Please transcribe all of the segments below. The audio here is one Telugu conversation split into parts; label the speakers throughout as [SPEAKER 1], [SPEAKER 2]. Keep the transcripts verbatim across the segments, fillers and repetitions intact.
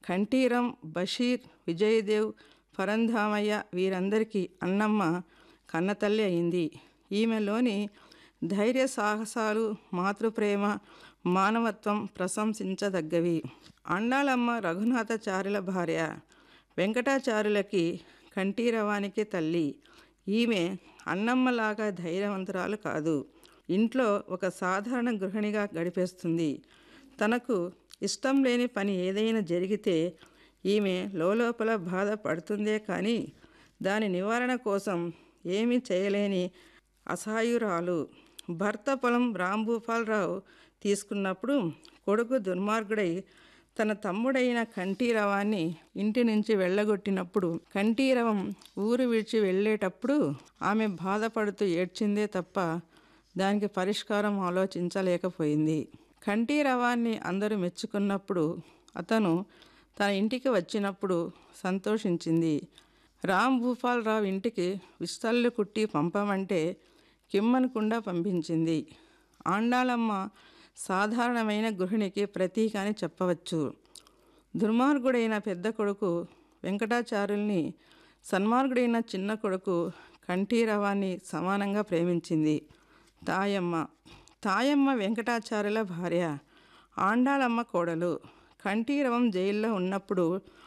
[SPEAKER 1] కంఠీరం, బషీర్, విజయదేవ్, పరంధామయ్య వీరందరికీ అన్నమ్మ కన్నతల్లి అయింది. ఈమెలోని ధైర్య సాహసాలు, మాతృప్రేమ, మానవత్వం ప్రశంసించదగ్గవి. ఆండాళమ్మ రఘునాథాచార్యుల భార్య. వెంకటాచార్యులకి కంఠీరవానికి తల్లి. ఈమె అన్నమ్మలాగా ధైర్యవంతురాలు కాదు. ఇంట్లో ఒక సాధారణ గృహిణిగా గడిపేస్తుంది. తనకు ఇష్టం లేని పని ఏదైనా జరిగితే ఈమె లోలోపల బాధపడుతుందే కానీ దాని నివారణ కోసం ఏమీ చేయలేని అసహాయురాలు. భర్త పొలం రాంభూపాలరావు తీసుకున్నప్పుడు కొడుకు దుర్మార్గుడై తన తమ్ముడైన కంఠీరవాన్ని ఇంటి నుంచి వెళ్ళగొట్టినప్పుడు కంఠీరవం ఊరు విడిచి వెళ్ళేటప్పుడు ఆమె బాధపడుతూ ఏడ్చిందే తప్ప దానికి పరిష్కారం ఆలోచించలేకపోయింది. కంఠీరవాన్ని అందరూ మెచ్చుకున్నప్పుడు అతను తన ఇంటికి వచ్చినప్పుడు సంతోషించింది. రాంభూపాలరావు ఇంటికి విస్తళ్ళు కుట్టి పంపమంటే కిమ్మనకుండా పంపించింది. ఆండాళమ్మ సాధారణమైన గృహిణికి ప్రతీక అని చెప్పవచ్చు. దుర్మార్గుడైన పెద్ద కొడుకు వెంకటాచార్యుల్ని, సన్మార్గుడైన చిన్న కొడుకు కంఠీరవాన్ని సమానంగా ప్రేమించింది. తాయమ్మ. తాయమ్మ వెంకటాచార్యుల భార్య, ఆండాళమ్మ కోడలు. కంఠీరవం జైల్లో ఉన్నప్పుడు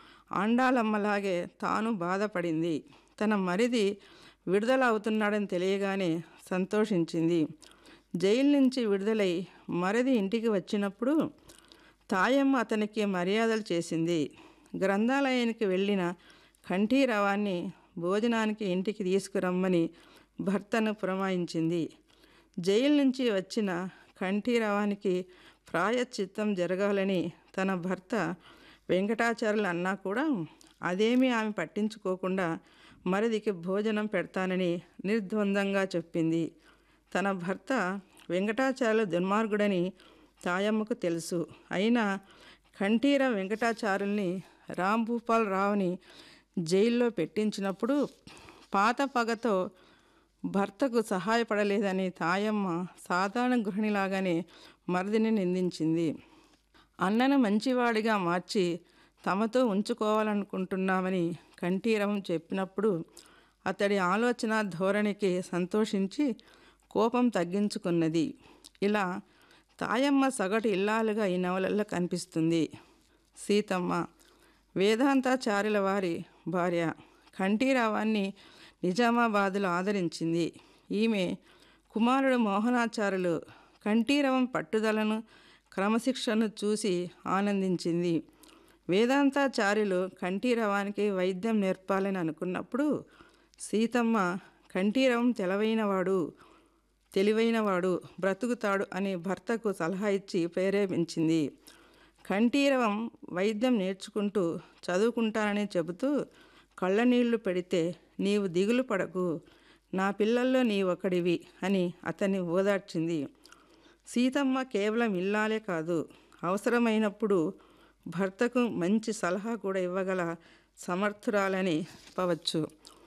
[SPEAKER 1] ఆండాళమ్మలాగే తాను బాధపడింది. తన మరిది విడుదల అవుతున్నాడని తెలియగానే సంతోషించింది. జైలు నుంచి విడుదలై మరిది ఇంటికి వచ్చినప్పుడు తాయమ్మ అతనికి మర్యాదలు చేసింది. గ్రంథాలయానికి వెళ్ళిన కంఠీరవాన్ని భోజనానికి ఇంటికి తీసుకురమ్మని భర్తను పురమాయించింది. జైలు నుంచి వచ్చిన కంఠీరవానికి ప్రాయశ్చిత్తం జరగాలని తన భర్త వెంకటాచార్యులు అన్నా కూడా అదేమీ ఆమె పట్టించుకోకుండా మరిదికి భోజనం పెడతానని నిర్ద్వందంగా చెప్పింది. తన భర్త వెంకటాచార్యులు దుర్మార్గుడని తాయమ్మకు తెలుసు. అయినా కంఠీర వెంకటాచార్యుల్ని రాంభూపాలరావుని జైల్లో పెట్టించినప్పుడు పాత పగతో భర్తకు సహాయపడలేదని తాయమ్మ సాధారణ గృహిణిలాగానే మరిదిని నిందించింది. అన్నను మంచివాడిగా మార్చి తమతో ఉంచుకోవాలనుకుంటున్నామని కంఠీరవం చెప్పినప్పుడు అతడి ఆలోచన ధోరణికి సంతోషించి కోపం తగ్గించుకున్నది. ఇలా తాయమ్మ సగటు ఇల్లాలుగా ఈ నవలల్లో కనిపిస్తుంది. సీతమ్మ. వేదాంతాచార్యుల వారి భార్య. కంఠీరవాన్ని నిజామాబాదులో ఆదరించింది. ఈమె కుమారుడు మోహనాచార్యులు కంఠీరవం పట్టుదలను, క్రమశిక్షణను చూసి ఆనందించింది. వేదాంతాచార్యులు కంఠీరవానికి వైద్యం నేర్పాలని అనుకున్నప్పుడు సీతమ్మ కంఠీరవం తెలవైనవాడు తెలివైనవాడు బ్రతుకుతాడు అని భర్తకు సలహా ఇచ్చి ప్రేరేపించింది. కంఠీరవం వైద్యం నేర్చుకుంటూ చదువుకుంటానని చెబుతూ కళ్ళనీళ్లు పెడితే నీవు దిగులు పడకు, నా పిల్లల్లో నీ ఒకడివి అని అతన్ని ఓదార్చింది. సీతమ్మ కేవలం ఇల్లాలే కాదు, అవసరమైనప్పుడు భర్తకు మంచి సలహా కూడా ఇవ్వగల సమర్థురాలని చెప్పవచ్చు.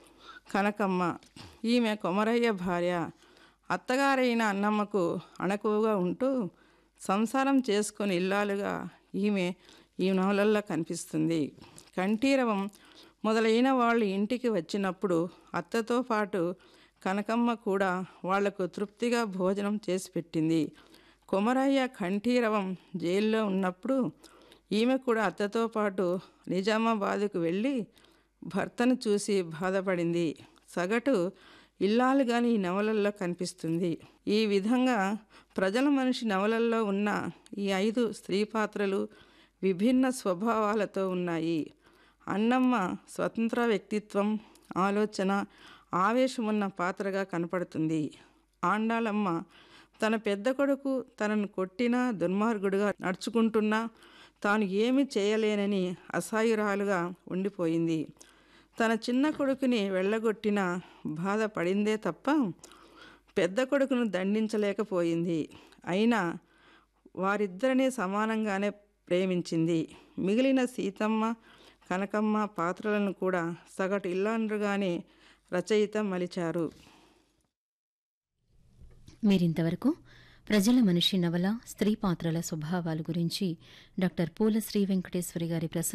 [SPEAKER 1] కనకమ్మ. ఈమె కొమరయ్య భార్య. అత్తగారైన అన్నమ్మకు అణకువగా ఉంటూ సంసారం చేసుకొని ఇల్లాలుగా ఈమె ఈ నవలల్లో కనిపిస్తుంది. కంఠీరవం మొదలైన వాళ్ళు ఇంటికి వచ్చినప్పుడు అత్తతో పాటు కనకమ్మ కూడా వాళ్లకు తృప్తిగా భోజనం చేసి పెట్టింది. కొమరయ్య కంఠీరవం జైల్లో ఉన్నప్పుడు ఈమె కూడా అత్తతో పాటు నిజామాబాదుకు వెళ్ళి భర్తను చూసి బాధపడింది. సగటు ఇల్లాలుగాని ఈ నవలల్లో కనిపిస్తుంది. ఈ విధంగా ప్రజల మనిషి నవలల్లో ఉన్న ఈ ఐదు స్త్రీ పాత్రలు విభిన్న స్వభావాలతో ఉన్నాయి. అన్నమ్మ స్వతంత్ర వ్యక్తిత్వం, ఆలోచన, ఆవేశమున్న పాత్రగా కనపడుతుంది. ఆండాళమ్మ తన పెద్ద కొడుకు తనను కొట్టినా, దుర్మార్గుడుగా నడుచుకుంటున్నా తాను ఏమి చేయలేనని అసహాయురాలుగా ఉండిపోయింది. తన చిన్న కొడుకుని వెళ్ళగొట్టిన బాధపడిందే తప్ప పెద్ద కొడుకును దండించలేకపోయింది. అయినా వారిద్దరినీ సమానంగానే ప్రేమించింది. మిగిలిన సీతమ్మ, కనకమ్మ పాత్రలను కూడా సగటు ఇల్లాండ్రుగానే రచయిత మలిచారు.
[SPEAKER 2] మీరింతవరకు ప్రజల మనిషి నవల స్త్రీ పాత్రల స్వభావాల గురించి డాక్టర్ పూల శ్రీ వెంకటేశ్వరి గారి ప్రసంగం